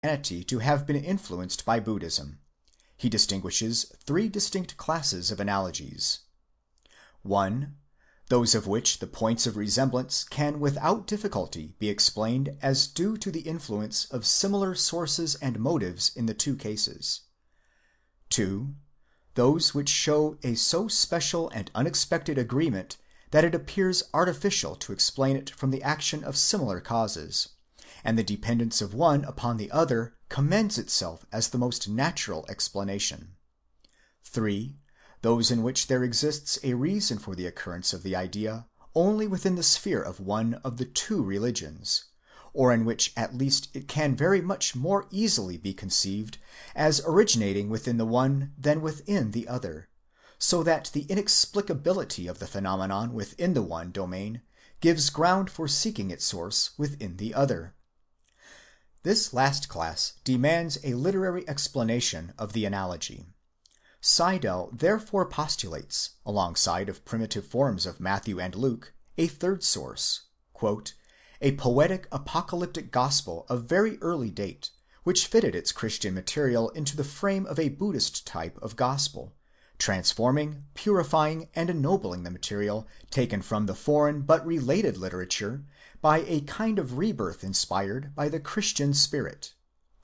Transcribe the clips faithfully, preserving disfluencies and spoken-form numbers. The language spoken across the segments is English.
Christianity to have been influenced by Buddhism. He distinguishes three distinct classes of analogies. one. Those of which the points of resemblance can without difficulty be explained as due to the influence of similar sources and motives in the two cases. two. Those which show a so special and unexpected agreement that it appears artificial to explain it from the action of similar causes, and the dependence of one upon the other commends itself as the most natural explanation. three. Those in which there exists a reason for the occurrence of the idea only within the sphere of one of the two religions, or in which at least it can very much more easily be conceived as originating within the one than within the other, so that the inexplicability of the phenomenon within the one domain gives ground for seeking its source within the other. This last class demands a literary explanation of the analogy. Seidel therefore postulates, alongside of primitive forms of Matthew and Luke, a third source, "a poetic apocalyptic gospel of very early date, which fitted its Christian material into the frame of a Buddhist type of gospel, transforming, purifying, and ennobling the material taken from the foreign but related literature by a kind of rebirth inspired by the Christian spirit."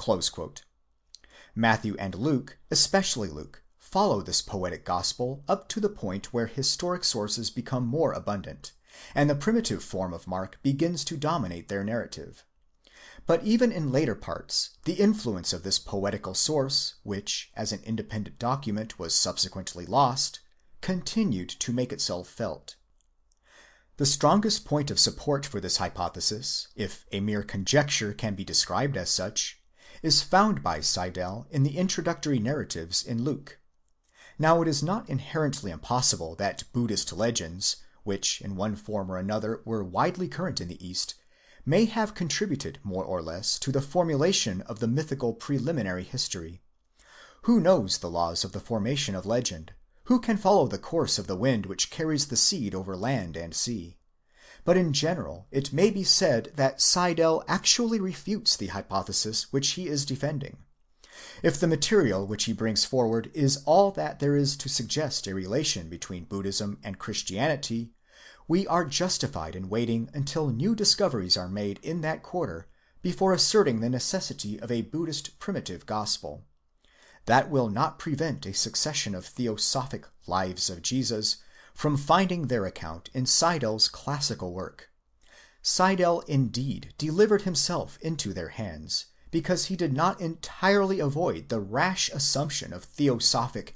Matthew and Luke, especially Luke, follow this poetic gospel up to the point where historic sources become more abundant, and the primitive form of Mark begins to dominate their narrative. But even in later parts, the influence of this poetical source, which as an independent document was subsequently lost, continued to make itself felt. The strongest point of support for this hypothesis, if a mere conjecture can be described as such, is found by Seidel in the introductory narratives in Luke. Now it is not inherently impossible that Buddhist legends, which in one form or another were widely current in the East, may have contributed more or less to the formulation of the mythical preliminary history. Who knows the laws of the formation of legend? Who can follow the course of the wind which carries the seed over land and sea? But in general it may be said that Seidel actually refutes the hypothesis which he is defending. If the material which he brings forward is all that there is to suggest a relation between Buddhism and Christianity, we are justified in waiting until new discoveries are made in that quarter before asserting the necessity of a Buddhist primitive gospel. That will not prevent a succession of theosophic Lives of Jesus from finding their account in Seidel's classical work. Seidel indeed delivered himself into their hands, because he did not entirely avoid the rash assumption of theosophic